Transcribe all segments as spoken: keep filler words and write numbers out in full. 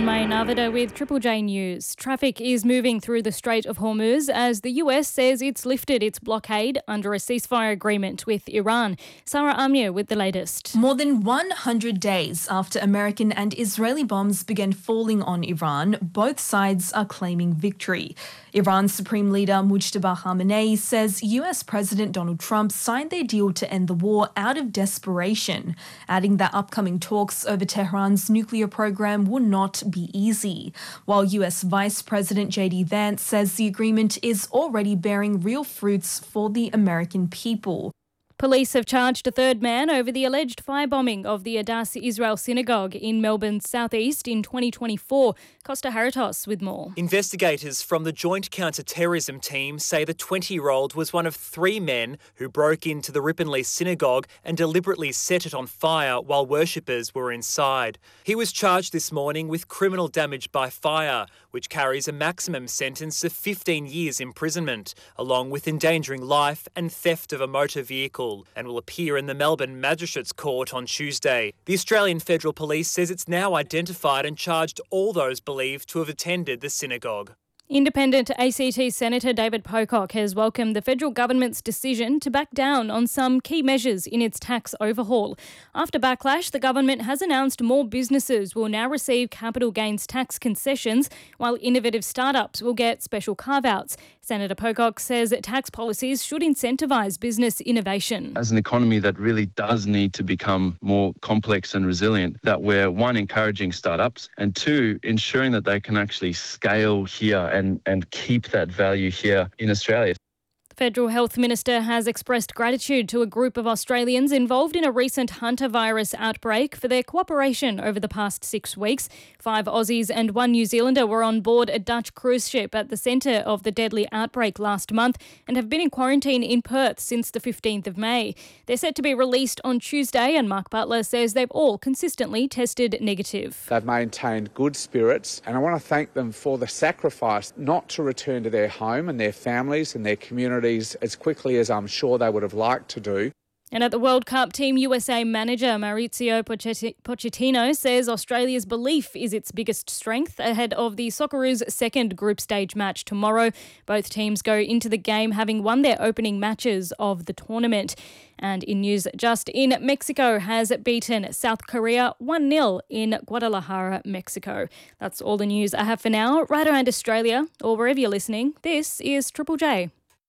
May Navida with Triple J News. Traffic is moving through the Strait of Hormuz as the U S says it's lifted its blockade under a ceasefire agreement with Iran. Sarah Amir with the latest. More than one hundred days after American and Israeli bombs began falling on Iran, both sides are claiming victory. Iran's Supreme Leader Mujtaba Khamenei says U S President Donald Trump signed their deal to end the war out of desperation, adding that upcoming talks over Tehran's nuclear program will not be easy. While U S Vice President J D Vance says the agreement is already bearing real fruits for the American people. Police have charged a third man over the alleged firebombing of the Adass Israel Synagogue in Melbourne's southeast in twenty twenty-four. Costa Haritos with more. Investigators from the Joint Counter-Terrorism Team say the twenty-year-old was one of three men who broke into the Ripponlea Synagogue and deliberately set it on fire while worshippers were inside. He was charged this morning with criminal damage by fire, which carries a maximum sentence of fifteen years imprisonment, along with endangering life and theft of a motor vehicle, and will appear in the Melbourne Magistrates Court on Tuesday. The Australian Federal Police says it's now identified and charged all those believed to have attended the synagogue. Independent A C T Senator David Pocock has welcomed the federal government's decision to back down on some key measures in its tax overhaul. After backlash, the government has announced more businesses will now receive capital gains tax concessions, while innovative startups will get special carve-outs. Senator Pocock says that tax policies should incentivise business innovation. As an economy that really does need to become more complex and resilient, that we're, one, encouraging startups, and two, ensuring that they can actually scale here and And, and keep that value here in Australia. The Federal Health Minister has expressed gratitude to a group of Australians involved in a recent hantavirus outbreak for their cooperation over the past six weeks. Five Aussies and one New Zealander were on board a Dutch cruise ship at the centre of the deadly outbreak last month and have been in quarantine in Perth since the fifteenth of May. They're set to be released on Tuesday, and Mark Butler says they've all consistently tested negative. They've maintained good spirits, and I want to thank them for the sacrifice not to return to their home and their families and their communities as quickly as I'm sure they would have liked to do. And at the World Cup, Team U S A manager Maurizio Pochettino says Australia's belief is its biggest strength ahead of the Socceroos' second group stage match tomorrow. Both teams go into the game having won their opening matches of the tournament. And in news just in, Mexico has beaten South Korea one nil in Guadalajara, Mexico. That's all the news I have for now. Right around Australia, or wherever you're listening, this is Triple J.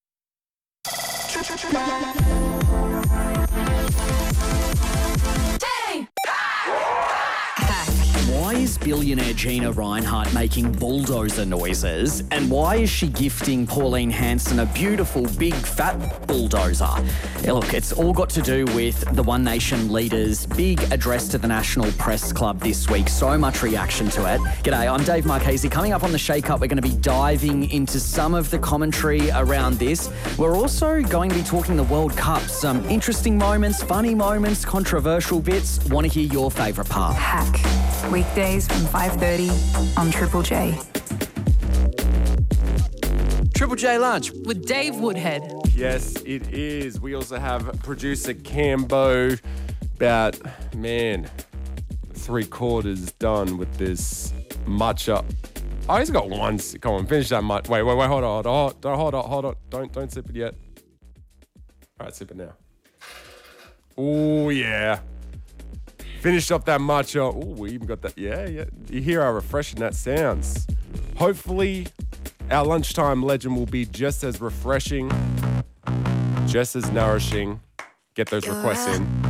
Why is billionaire Gina Rinehart making bulldozer noises? And why is she gifting Pauline Hanson a beautiful, big, fat bulldozer? Yeah, look, it's all got to do with the One Nation leader's big address to the National Press Club this week. So much reaction to it. G'day, I'm Dave Marchese. Coming up on the Shake Up, we're going to be diving into some of the commentary around this. We're also going to be talking the World Cup. Some interesting moments, funny moments, controversial bits. Want to hear your favourite part. Hack. Weekdays from five thirty on Triple J. Triple J Lunch with Dave Woodhead. Yes, it is. We also have producer Cambo. About, man, three quarters done with this matcha. Oh, he's got one. Come on, finish that matcha. Wait, wait, wait, hold on, hold on, hold on, hold on, hold on. Don't, don't sip it yet. All right, sip it now. Oh, yeah. Finished off that matcha. Oh, we even got that. Yeah, yeah. You hear how refreshing that sounds. Hopefully, our lunchtime legend will be just as refreshing, just as nourishing. Get those requests in.